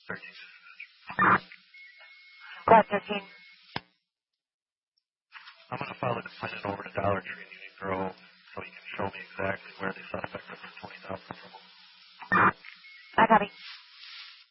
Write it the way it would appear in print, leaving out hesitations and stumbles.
Quad 13. I'm going to file a complaint over to Dollar Tree in Union Grove so you can show me exactly where they set up